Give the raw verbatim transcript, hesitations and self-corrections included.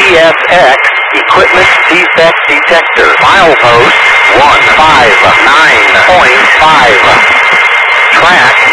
E F X Equipment Defect Detector. Milepost one five nine point five. Track